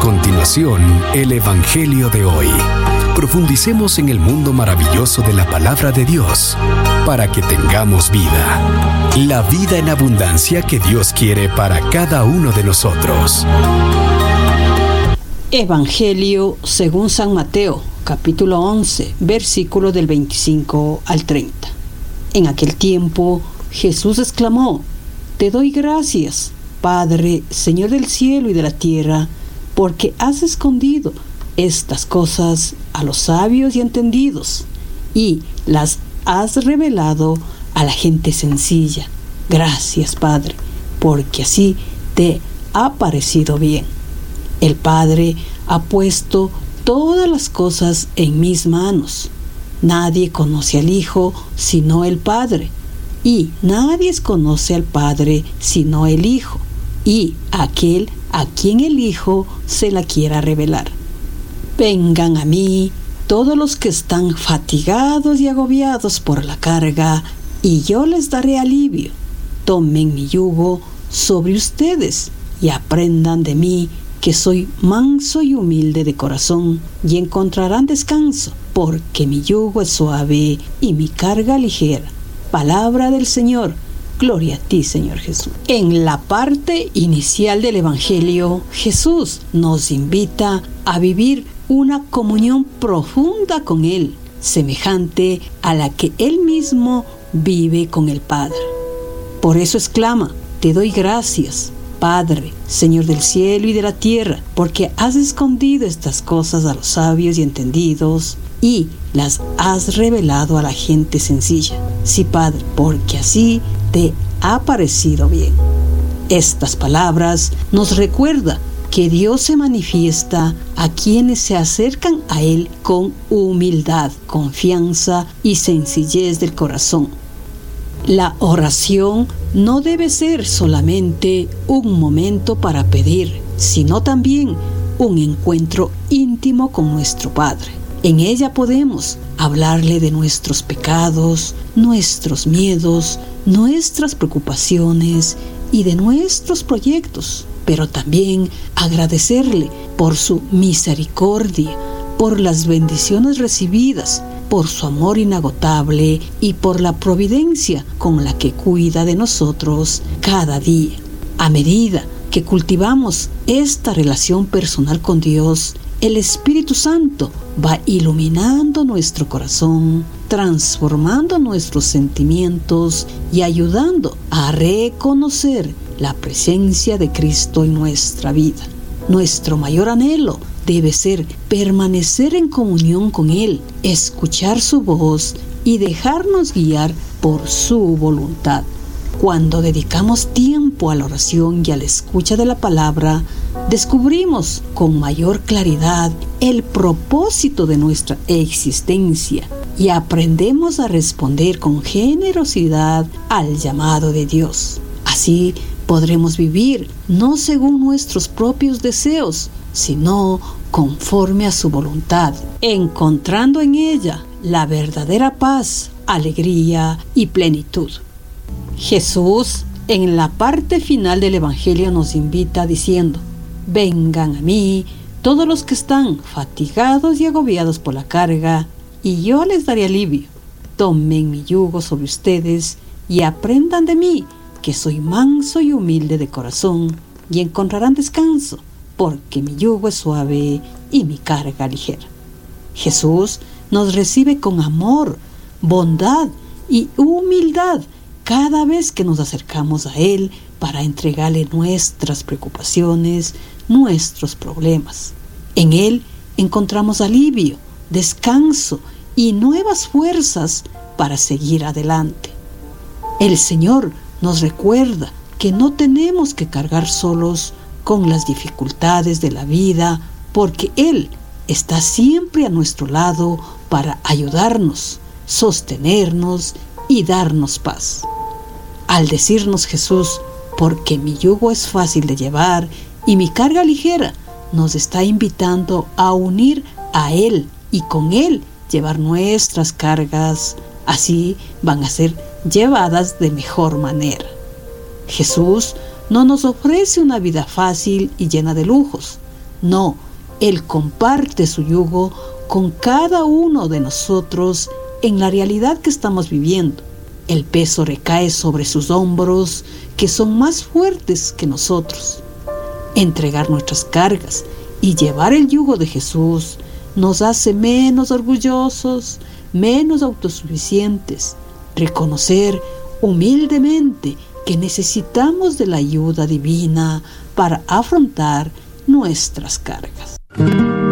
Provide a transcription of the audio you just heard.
continuación el Evangelio de hoy. Profundicemos en el mundo maravilloso de la palabra de Dios para que tengamos vida. La vida en abundancia que Dios quiere para cada uno de nosotros. Evangelio según San Mateo, capítulo 11, versículos del 25 al 30. En aquel tiempo, Jesús exclamó: Te doy gracias, Padre, Señor del cielo y de la tierra, porque has escondido estas cosas a los sabios y entendidos, y las has revelado a la gente sencilla. Gracias, Padre, porque así te ha parecido bien. El Padre ha puesto todas las cosas en mis manos. Nadie conoce al Hijo sino el Padre, y nadie conoce al Padre sino el Hijo, y aquel a quien el Hijo se la quiera revelar. Vengan a mí todos los que están fatigados y agobiados por la carga, y yo les daré alivio. Tomen mi yugo sobre ustedes y aprendan de mí, que soy manso y humilde de corazón, y encontrarán descanso, porque mi yugo es suave y mi carga ligera. Palabra del Señor. Gloria a ti, Señor Jesús. En la parte inicial del Evangelio, Jesús nos invita a vivir una comunión profunda con Él, semejante a la que Él mismo vive con el Padre. Por eso exclama: Te doy gracias, Padre, Señor del cielo y de la tierra, porque has escondido estas cosas a los sabios y entendidos, y las has revelado a la gente sencilla. Sí, Padre, porque así te ha parecido bien. Estas palabras nos recuerdan que Dios se manifiesta a quienes se acercan a Él con humildad, confianza y sencillez del corazón. La oración no debe ser solamente un momento para pedir, sino también un encuentro íntimo con nuestro Padre. En ella podemos hablarle de nuestros pecados, nuestros miedos, nuestras preocupaciones y de nuestros proyectos, pero también agradecerle por su misericordia, por las bendiciones recibidas, por su amor inagotable y por la providencia con la que cuida de nosotros cada día. A medida que cultivamos esta relación personal con Dios, el Espíritu Santo va iluminando nuestro corazón, transformando nuestros sentimientos y ayudando a reconocer la presencia de Cristo en nuestra vida. Nuestro mayor anhelo debe ser permanecer en comunión con Él, escuchar su voz y dejarnos guiar por su voluntad. Cuando dedicamos tiempo a la oración y a la escucha de la palabra, descubrimos con mayor claridad el propósito de nuestra existencia y aprendemos a responder con generosidad al llamado de Dios. Así podremos vivir no según nuestros propios deseos, sino conforme a su voluntad, encontrando en ella la verdadera paz, alegría y plenitud. Jesús, en la parte final del Evangelio, nos invita diciendo: Vengan a mí todos los que están fatigados y agobiados por la carga, y yo les daré alivio. Tomen mi yugo sobre ustedes y aprendan de mí, que soy manso y humilde de corazón, y encontrarán descanso, porque mi yugo es suave y mi carga ligera. Jesús nos recibe con amor, bondad y humildad cada vez que nos acercamos a Él para entregarle nuestras preocupaciones, nuestros problemas. En Él encontramos alivio, descanso y nuevas fuerzas para seguir adelante. El Señor nos recuerda que no tenemos que cargar solos con las dificultades de la vida, porque Él está siempre a nuestro lado para ayudarnos, sostenernos y darnos paz. Al decirnos Jesús: porque mi yugo es fácil de llevar y mi carga ligera, nos está invitando a unir a Él y con Él llevar nuestras cargas. Así van a ser llevadas de mejor manera. Jesús no nos ofrece una vida fácil y llena de lujos. No, Él comparte su yugo con cada uno de nosotros en la realidad que estamos viviendo. El peso recae sobre sus hombros, que son más fuertes que nosotros. Entregar nuestras cargas y llevar el yugo de Jesús nos hace menos orgullosos, menos autosuficientes. Reconocer humildemente que necesitamos de la ayuda divina para afrontar nuestras cargas.